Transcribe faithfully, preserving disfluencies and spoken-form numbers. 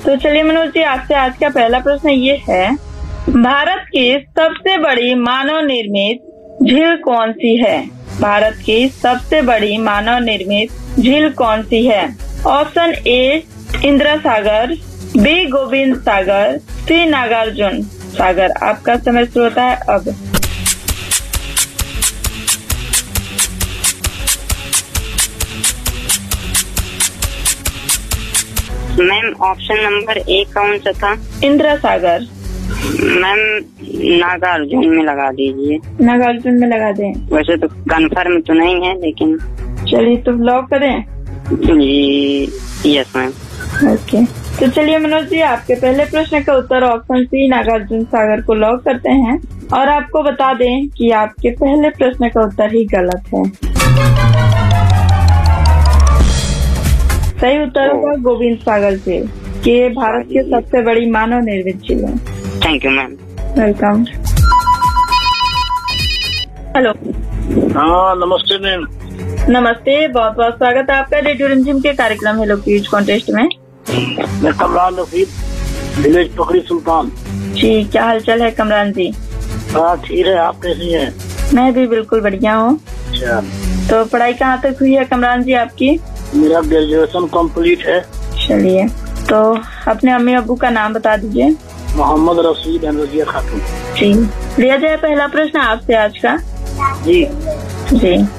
तो चलिए मनोज जी, आपसे आज का पहला प्रश्न ये है, भारत की सबसे बड़ी मानव निर्मित झील कौन सी है? भारत की सबसे बड़ी मानव निर्मित झील कौन सी है? Option A Indira Sagar, B Govind सागर, सी नागार्जुन सागर। आपका समय शुरू होता है अब। मैम ऑप्शन नंबर ए कौन सा था? इंदिरा सागर। मैम नागार्जुन में लगा दीजिए। नागार्जुन में लगा दें? वैसे तो कंफर्म तो नहीं है, लेकिन चलिए तो लॉक करें। जी यस मैम। ओके, तो चलिए मनोज जी, आपके पहले प्रश्न का उत्तर ऑप्शन सी नागार्जुन सागर को लॉक करते हैं और आपको बता दें कि आपके पहले प्रश्न का उत्तर ही गलत है। सही उत्तर होगा गोविंद सागर झील, कि भारत की सबसे बड़ी मानव निर्मित झील है। Thank you ma'am. Welcome. Hello. हाँ नमस्ते मैम। नमस्ते, बहुत बहुत स्वागत है आपका रेडियो रिमझिम के कार्यक्रम हेलो क्विज कॉन्टेस्ट में। मैं कमरान रफीक, विलेज पकड़ी सुल्तान। जी, क्या हालचाल है कमरान जी? हाँ ठीक है, आप कैसी हैं? मैं भी बिल्कुल बढ़िया हूँ। अच्छा, तो पढ़ाई कहाँ तक हुई है कमरान जी आपकी? मेरा ग्रेजुएशन कंप्लीट है। चलिए, तो अपने अम्मी अब्बू का नाम बता दीजिए। मोहम्मद रशीद एंड रजिया खातून। जी, लिया जाए पहला प्रश्न आपसे आज का। जी जी